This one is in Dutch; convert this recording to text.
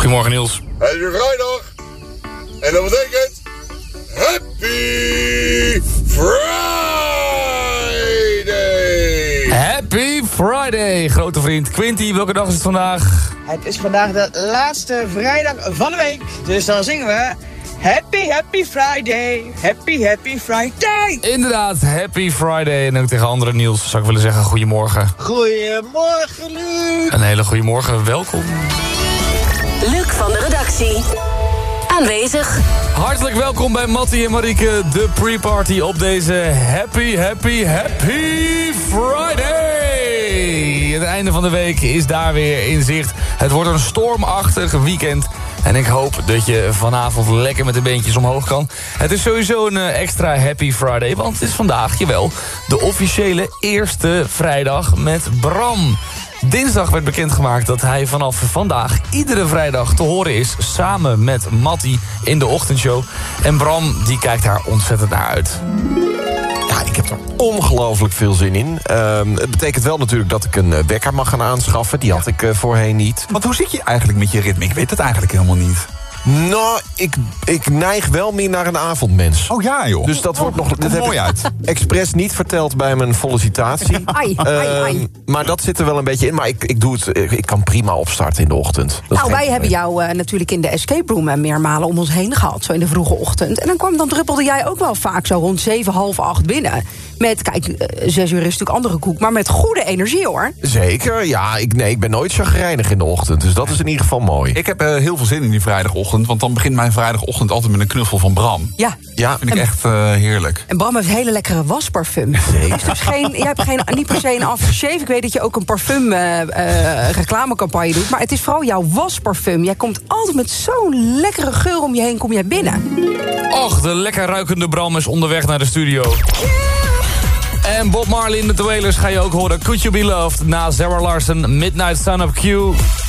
Goedemorgen Niels. Het is weer vrijdag. En dat betekent Happy Friday! Happy Friday, grote vriend. Quinty, welke dag is het vandaag? Het is vandaag de laatste vrijdag van de week. Dus dan zingen we Happy Friday. Happy Friday. Inderdaad, Happy Friday. En ook tegen andere Niels zou ik willen zeggen goedemorgen. Goedemorgen, Luc. Een hele goede morgen, welkom. Luc van de redactie. Aanwezig. Hartelijk welkom bij Mattie en Marieke, de pre-party op deze Happy Friday. Het einde van de week is daar weer in zicht. Het wordt een stormachtig weekend. En ik hoop dat je vanavond lekker met de beentjes omhoog kan. Het is sowieso een extra Happy Friday, want het is vandaag, jawel, de officiële eerste vrijdag met Bram. Dinsdag werd bekendgemaakt dat hij vanaf vandaag iedere vrijdag te horen is, samen met Mattie in de ochtendshow. En Bram, die kijkt daar ontzettend naar uit. Ja, ik heb er ongelooflijk veel zin in. Het betekent wel natuurlijk dat ik een wekker mag gaan aanschaffen. Die had ik voorheen niet. Want hoe zit je eigenlijk met je ritme? Ik weet het eigenlijk helemaal niet. Nou, ik neig wel meer naar een avondmens. Oh ja, joh. Dus dat wordt nog... Dat heb mooi ik uit. Expres niet verteld bij mijn sollicitatie. Ai. Maar dat zit er wel een beetje in. Maar ik doe het. Ik kan prima opstarten in de ochtend. Nou, wij hebben jou natuurlijk in de escape room meermalen om ons heen gehad. Zo in de vroege ochtend. En dan druppelde jij ook wel vaak zo rond 7, half 8 binnen. Met, kijk, 6 uur is natuurlijk andere koek. Maar met goede energie, hoor. Zeker, ja. Ik ben nooit chagrijnig in de ochtend. Dus dat is in ieder geval mooi. Ik heb heel veel zin in die vrijdagochtend. Want dan begint mijn vrijdagochtend altijd met een knuffel van Bram. Ja. Ja. Vind ik echt heerlijk. En Bram heeft hele lekkere wasparfum. Is dus jij hebt niet per se een aftershave. Ik weet dat je ook een parfum reclamecampagne doet. Maar het is vooral jouw wasparfum. Jij komt altijd met zo'n lekkere geur om je heen, kom jij binnen. Och, de lekker ruikende Bram is onderweg naar de studio. En Bob Marley met de Wailers ga je ook horen. Could You Be Loved na Sarah Larson, Midnight Sun Up Q.